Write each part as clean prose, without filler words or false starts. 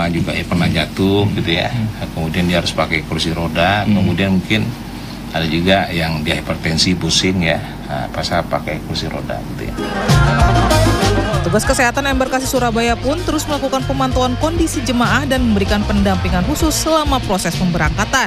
juga pernah jatuh gitu ya. Kemudian dia harus pakai kursi roda. Kemudian mungkin ada juga yang dia hipertensi, pusing ya, pasal pakai kursi roda gitu ya. Petugas kesehatan Embarkasi Surabaya pun terus melakukan pemantauan kondisi jemaah dan memberikan pendampingan khusus selama proses pemberangkatan.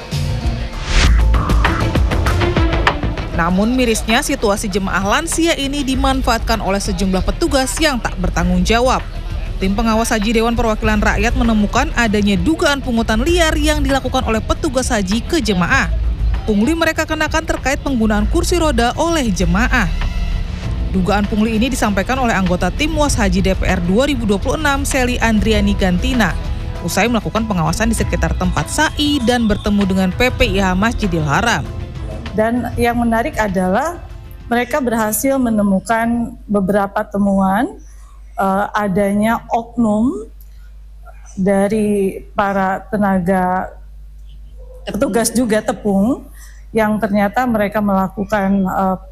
Namun mirisnya situasi jemaah lansia ini dimanfaatkan oleh sejumlah petugas yang tak bertanggung jawab. Tim pengawas haji Dewan Perwakilan Rakyat menemukan adanya dugaan pungutan liar yang dilakukan oleh petugas haji ke jemaah. Pungli mereka kenakan terkait penggunaan kursi roda oleh jemaah. Dugaan pungli ini disampaikan oleh anggota Tim Was Haji DPR 2026 Seli Andriani Gantina usai melakukan pengawasan di sekitar tempat sa'i dan bertemu dengan PPIH Masjidil Haram. Dan yang menarik adalah mereka berhasil menemukan beberapa temuan adanya oknum dari para tenaga petugas juga tepung yang ternyata mereka melakukan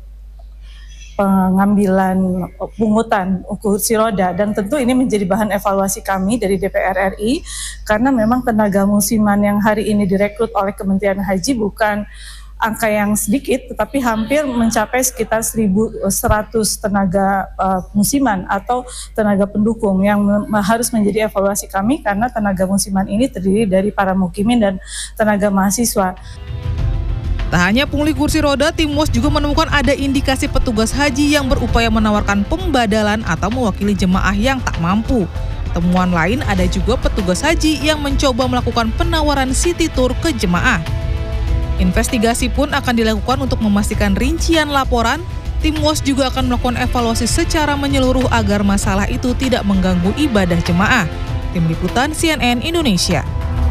pengambilan pungutan kursi roda, dan tentu ini menjadi bahan evaluasi kami dari DPR RI karena memang tenaga musiman yang hari ini direkrut oleh Kementerian Haji bukan angka yang sedikit, tetapi hampir mencapai sekitar 1.100 tenaga musiman atau tenaga pendukung yang harus menjadi evaluasi kami karena tenaga musiman ini terdiri dari para mukimin dan tenaga mahasiswa. Tak hanya pungli kursi roda, Tim Was juga menemukan ada indikasi petugas haji yang berupaya menawarkan pembadalan atau mewakili jemaah yang tak mampu. Temuan lain ada juga petugas haji yang mencoba melakukan penawaran city tour ke jemaah. Investigasi pun akan dilakukan untuk memastikan rincian laporan. Tim Was juga akan melakukan evaluasi secara menyeluruh agar masalah itu tidak mengganggu ibadah jemaah. Tim Liputan CNN Indonesia.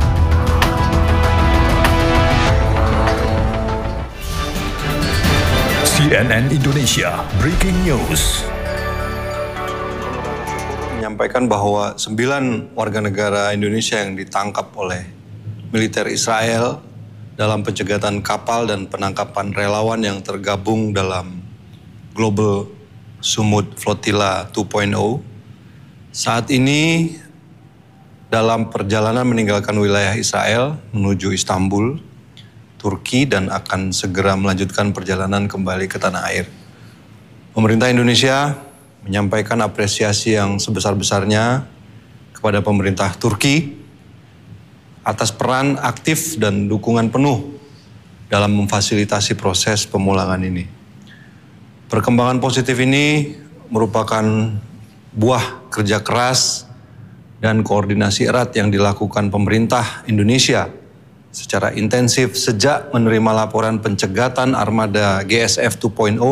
CNN Indonesia Breaking News. Menyampaikan bahwa 9 warga negara Indonesia yang ditangkap oleh militer Israel dalam pencegatan kapal dan penangkapan relawan yang tergabung dalam Global Sumut Flotilla 2.0 saat ini dalam perjalanan meninggalkan wilayah Israel menuju Istanbul, Turki, dan akan segera melanjutkan perjalanan kembali ke tanah air. Pemerintah Indonesia menyampaikan apresiasi yang sebesar-besarnya kepada pemerintah Turki atas peran aktif dan dukungan penuh dalam memfasilitasi proses pemulangan ini. Perkembangan positif ini merupakan buah kerja keras dan koordinasi erat yang dilakukan pemerintah Indonesia secara intensif sejak menerima laporan pencegatan armada GSF 2.0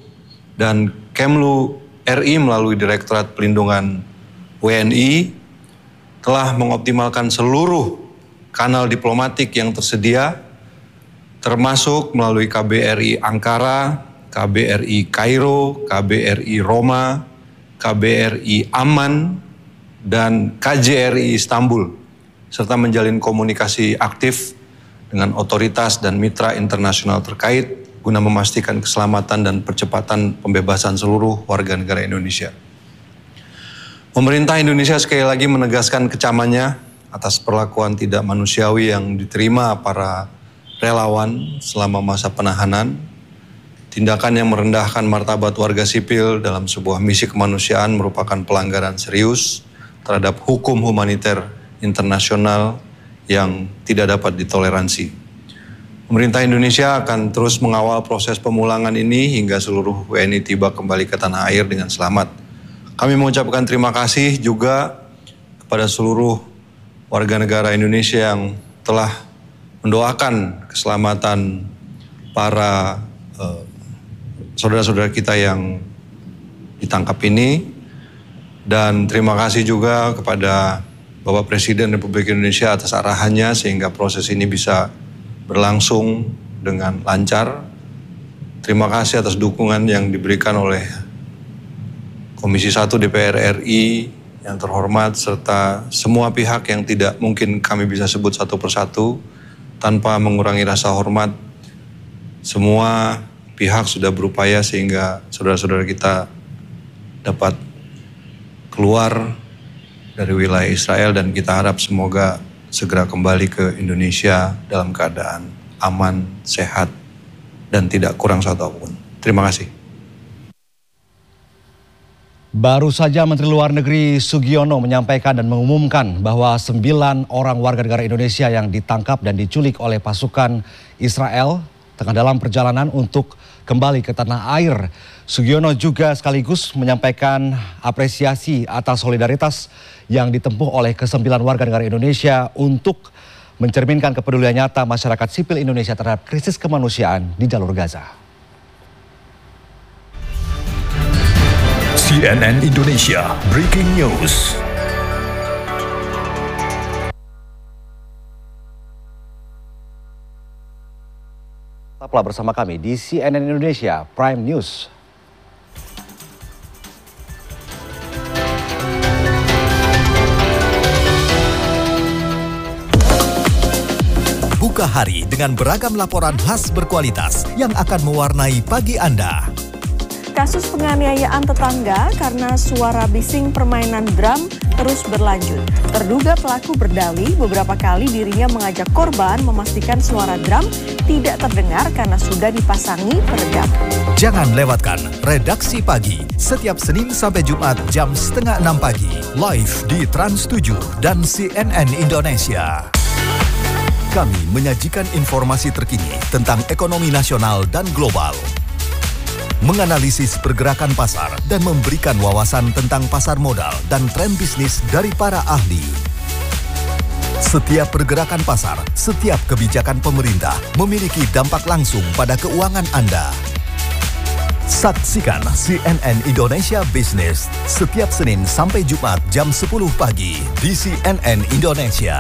dan Kemlu RI melalui Direktorat Pelindungan WNI telah mengoptimalkan seluruh kanal diplomatik yang tersedia, termasuk melalui KBRI Ankara, KBRI Kairo, KBRI Roma, KBRI Amman, dan KJRI Istanbul, serta menjalin komunikasi aktif dengan otoritas dan mitra internasional terkait guna memastikan keselamatan dan percepatan pembebasan seluruh warga negara Indonesia. Pemerintah Indonesia sekali lagi menegaskan kecamannya atas perlakuan tidak manusiawi yang diterima para relawan selama masa penahanan, tindakan yang merendahkan martabat warga sipil dalam sebuah misi kemanusiaan merupakan pelanggaran serius terhadap hukum humaniter internasional yang tidak dapat ditoleransi. Pemerintah Indonesia akan terus mengawal proses pemulangan ini hingga seluruh WNI tiba kembali ke tanah air dengan selamat. Kami mengucapkan terima kasih juga kepada seluruh warga negara Indonesia yang telah mendoakan keselamatan para saudara-saudara kita yang ditangkap ini. Dan terima kasih juga kepada Bapak Presiden Republik Indonesia atas arahannya sehingga proses ini bisa berlangsung dengan lancar. Terima kasih atas dukungan yang diberikan oleh Komisi 1 DPR RI yang terhormat serta semua pihak yang tidak mungkin kami bisa sebut satu persatu tanpa mengurangi rasa hormat. Semua pihak sudah berupaya sehingga saudara-saudara kita dapat keluar dari wilayah Israel dan kita harap semoga segera kembali ke Indonesia dalam keadaan aman, sehat, dan tidak kurang satu apapun. Terima kasih. Baru saja Menteri Luar Negeri Sugiono menyampaikan dan mengumumkan bahwa 9 orang warga negara Indonesia yang ditangkap dan diculik oleh pasukan Israel tengah dalam perjalanan untuk kembali ke tanah air. Sugiono juga sekaligus menyampaikan apresiasi atas solidaritas yang ditempuh oleh ke-9 warga negara Indonesia untuk mencerminkan kepedulian nyata masyarakat sipil Indonesia terhadap krisis kemanusiaan di jalur Gaza. CNN Indonesia Breaking News. Tetaplah bersama kami di CNN Indonesia Prime News. Buka hari dengan beragam laporan khas berkualitas yang akan mewarnai pagi Anda. Kasus penganiayaan tetangga karena suara bising permainan drum terus berlanjut. Terduga pelaku berdalih beberapa kali dirinya mengajak korban memastikan suara drum tidak terdengar karena sudah dipasangi peredam. Jangan lewatkan Redaksi Pagi setiap Senin sampai Jumat jam 5:30 pagi live di Trans 7 dan CNN Indonesia. Kami menyajikan informasi terkini tentang ekonomi nasional dan global, menganalisis pergerakan pasar dan memberikan wawasan tentang pasar modal dan tren bisnis dari para ahli. Setiap pergerakan pasar, setiap kebijakan pemerintah memiliki dampak langsung pada keuangan Anda. Saksikan CNN Indonesia Business setiap Senin sampai Jumat jam 10 pagi di CNN Indonesia.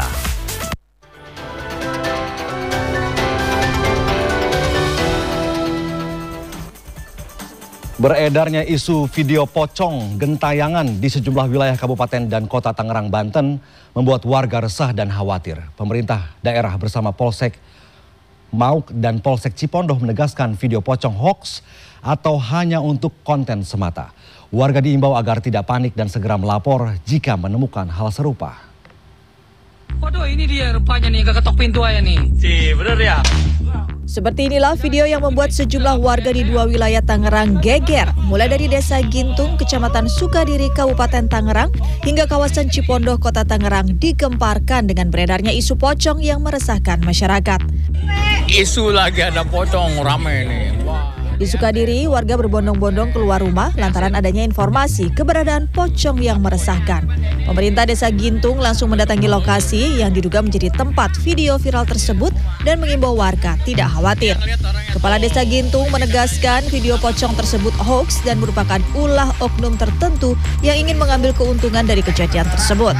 Beredarnya isu video pocong gentayangan di sejumlah wilayah Kabupaten dan Kota Tangerang, Banten membuat warga resah dan khawatir. Pemerintah daerah bersama Polsek Mauk dan Polsek Cipondoh menegaskan video pocong hoax atau hanya untuk konten semata. Warga diimbau agar tidak panik dan segera melapor jika menemukan hal serupa. Waduh, ini dia rupanya nih, gak ketok pintu aja nih. Bener ya? Seperti inilah video yang membuat sejumlah warga di 2 wilayah Tangerang geger, mulai dari Desa Gintung, Kecamatan Sukadiri, Kabupaten Tangerang, hingga kawasan Cipondoh, Kota Tangerang digemparkan dengan beredarnya isu pocong yang meresahkan masyarakat. Isu lagi ada pocong, rame nih. Di Sukadiri, warga berbondong-bondong keluar rumah lantaran adanya informasi keberadaan pocong yang meresahkan. Pemerintah Desa Gintung langsung mendatangi lokasi yang diduga menjadi tempat video viral tersebut dan mengimbau warga tidak khawatir. Kepala Desa Gintung menegaskan video pocong tersebut hoax dan merupakan ulah oknum tertentu yang ingin mengambil keuntungan dari kejadian tersebut.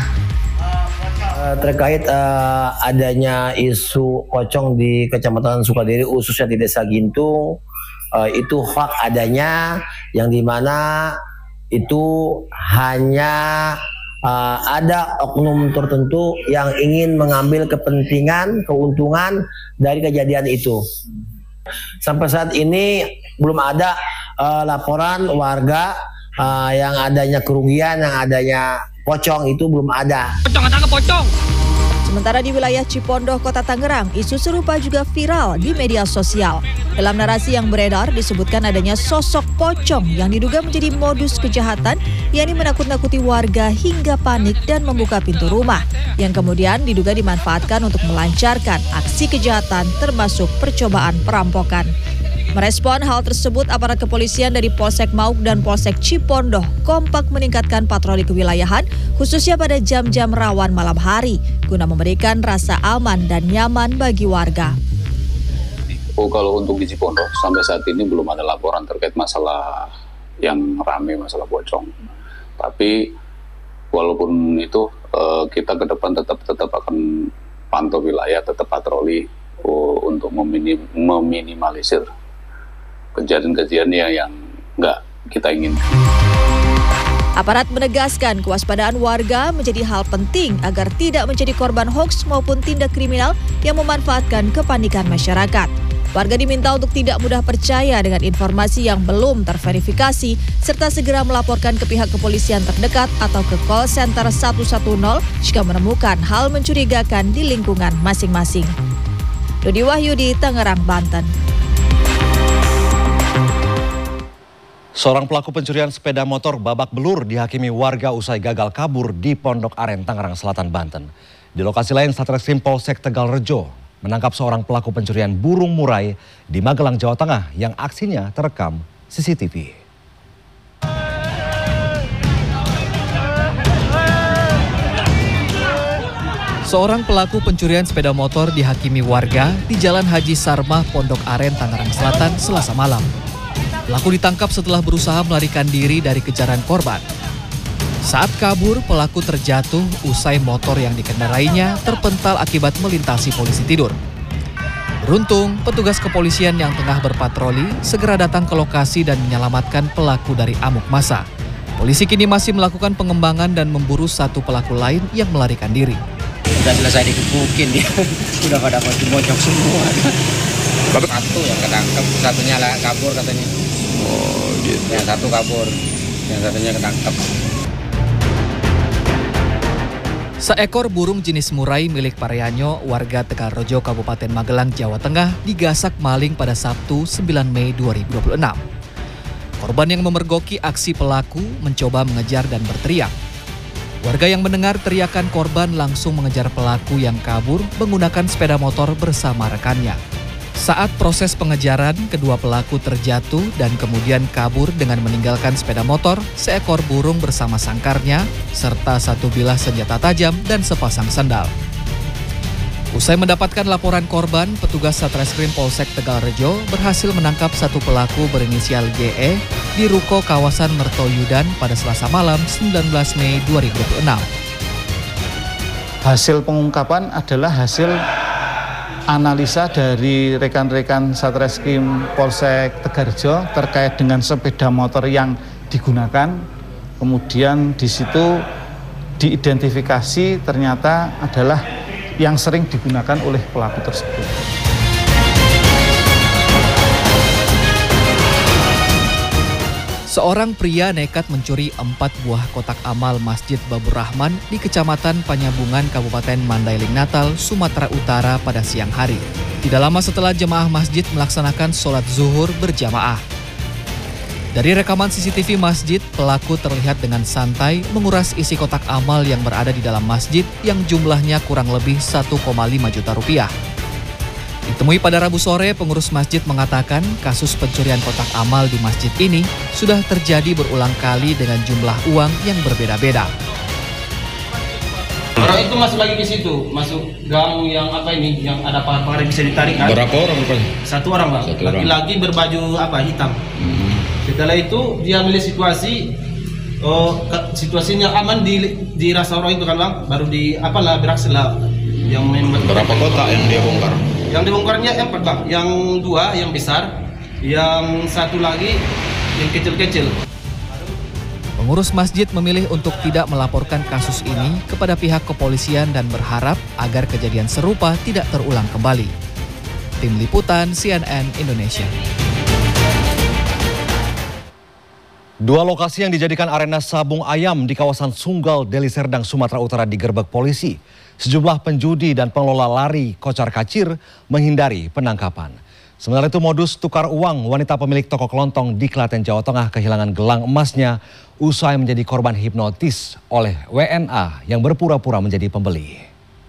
Terkait adanya isu pocong di Kecamatan Sukadiri, khususnya di Desa Gintung, itu hoax adanya, yang dimana itu hanya ada oknum tertentu yang ingin mengambil kepentingan, keuntungan dari kejadian itu. Sampai saat ini belum ada laporan warga yang adanya kerugian, yang adanya pocong, itu belum ada. Pocong, tangkap pocong. Sementara di wilayah Cipondoh, Kota Tangerang, isu serupa juga viral di media sosial. Dalam narasi yang beredar disebutkan adanya sosok pocong yang diduga menjadi modus kejahatan, yakni menakut-nakuti warga hingga panik dan membuka pintu rumah, yang kemudian diduga dimanfaatkan untuk melancarkan aksi kejahatan termasuk percobaan perampokan. Merespon hal tersebut, aparat kepolisian dari Polsek Mauk dan Polsek Cipondoh kompak meningkatkan patroli kewilayahan, khususnya pada jam-jam rawan malam hari, guna memberikan rasa aman dan nyaman bagi warga. Kalau untuk di Cipondoh, sampai saat ini belum ada laporan terkait masalah yang ramai, masalah pocong. Tapi walaupun itu, kita ke depan tetap akan pantau wilayah, tetap patroli untuk meminimalisir kejadian-kejadian yang nggak kita inginkan. Aparat menegaskan kewaspadaan warga menjadi hal penting agar tidak menjadi korban hoaks maupun tindak kriminal yang memanfaatkan kepanikan masyarakat. Warga diminta untuk tidak mudah percaya dengan informasi yang belum terverifikasi serta segera melaporkan ke pihak kepolisian terdekat atau ke call center 110 jika menemukan hal mencurigakan di lingkungan masing-masing. Dodi Wahyudi, Tangerang, Banten. Seorang pelaku pencurian sepeda motor babak belur dihakimi warga usai gagal kabur di Pondok Aren, Tangerang Selatan, Banten. Di lokasi lain, Satreskrim Polsek Tegalrejo menangkap seorang pelaku pencurian burung murai di Magelang, Jawa Tengah yang aksinya terekam CCTV. Seorang pelaku pencurian sepeda motor dihakimi warga di Jalan Haji Sarmah, Pondok Aren, Tangerang Selatan, Selasa malam. Pelaku ditangkap setelah berusaha melarikan diri dari kejaran korban. Saat kabur, pelaku terjatuh usai motor yang dikendarainya terpental akibat melintasi polisi tidur. Beruntung, petugas kepolisian yang tengah berpatroli segera datang ke lokasi dan menyelamatkan pelaku dari amuk massa. Polisi kini masih melakukan pengembangan dan memburu satu pelaku lain yang melarikan diri. Udah selesai dikepukin dia, udah pada bocok semua. Satu yang ketangkep, satunya lah kabur katanya. Oh gitu. Yang satu kabur, yang satunya ketangkep. Seekor burung jenis murai milik Paryanyo, warga Tegalrejo, Kabupaten Magelang, Jawa Tengah, digasak maling pada Sabtu 9 Mei 2026. Korban yang memergoki aksi pelaku mencoba mengejar dan berteriak. Warga yang mendengar teriakan korban langsung mengejar pelaku yang kabur menggunakan sepeda motor bersama rekannya. Saat proses pengejaran, kedua pelaku terjatuh dan kemudian kabur dengan meninggalkan sepeda motor, seekor burung bersama sangkarnya, serta satu bilah senjata tajam dan sepasang sandal. Usai mendapatkan laporan korban, petugas Satreskrim Polsek Tegalrejo berhasil menangkap satu pelaku berinisial JE di ruko kawasan Mertoyudan pada Selasa malam 19 Mei 2026. Hasil pengungkapan adalah hasil analisa dari rekan-rekan Satreskrim Polsek Tegalrejo terkait dengan sepeda motor yang digunakan. Kemudian di situ diidentifikasi ternyata adalah yang sering digunakan oleh pelaku tersebut. Seorang pria nekat mencuri 4 buah kotak amal Masjid Babur Rahman di Kecamatan Panyabungan, Kabupaten Mandailing Natal, Sumatera Utara pada siang hari. Tidak lama setelah jemaah masjid melaksanakan sholat zuhur berjamaah. Dari rekaman CCTV masjid, pelaku terlihat dengan santai menguras isi kotak amal yang berada di dalam masjid yang jumlahnya kurang lebih 1,5 juta rupiah. Ditemui pada Rabu sore, pengurus masjid mengatakan kasus pencurian kotak amal di masjid ini sudah terjadi berulang kali dengan jumlah uang yang berbeda-beda. Orang itu masuk lagi ke situ, masuk gang yang apa ini, yang ada pagar-pagar yang bisa ditarik kan? Berapa orang rupanya? Satu orang bang, laki-laki berbaju apa hitam. Setelah itu dia melihat situasinya aman di rasa orang itu kan bang, baru di apalah beraksi lah. Yang berapa kotak yang dia bongkar? Yang dibongkarnya 4 bang, yang 2 yang besar, yang 1 lagi yang kecil-kecil. Pengurus masjid memilih untuk tidak melaporkan kasus ini kepada pihak kepolisian dan berharap agar kejadian serupa tidak terulang kembali. Tim Liputan CNN Indonesia. Dua lokasi yang dijadikan arena sabung ayam di kawasan Sunggal, Deli Serdang, Sumatera Utara digerebek polisi. Sejumlah penjudi dan pengelola lari kocar kacir menghindari penangkapan. Sementara itu modus tukar uang, wanita pemilik toko kelontong di Klaten, Jawa Tengah kehilangan gelang emasnya usai menjadi korban hipnotis oleh WNA yang berpura-pura menjadi pembeli.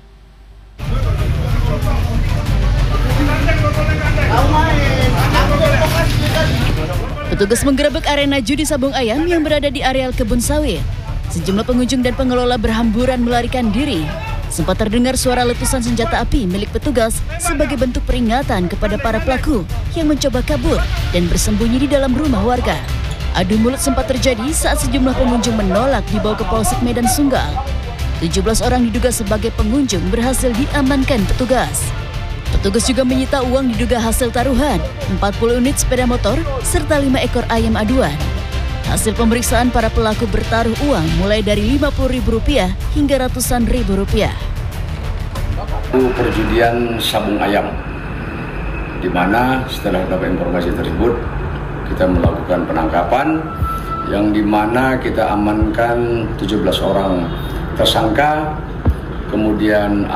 Petugas menggerebek arena judi sabung ayam yang berada di areal kebun sawit. Sejumlah pengunjung dan pengelola berhamburan melarikan diri. Sempat terdengar suara letusan senjata api milik petugas sebagai bentuk peringatan kepada para pelaku yang mencoba kabur dan bersembunyi di dalam rumah warga. Adu mulut sempat terjadi saat sejumlah pengunjung menolak dibawa ke Polsek Medan Sunggal. 17 orang diduga sebagai pengunjung berhasil diamankan petugas. Petugas juga menyita uang diduga hasil taruhan, 40 unit sepeda motor, serta 5 ekor ayam aduan. Hasil pemeriksaan para pelaku bertaruh uang mulai dari Rp50.000 hingga ratusan ribu rupiah. Perjudian sabung ayam di mana setelah dapat informasi tersebut kita melakukan penangkapan yang di mana kita amankan 17 orang tersangka, kemudian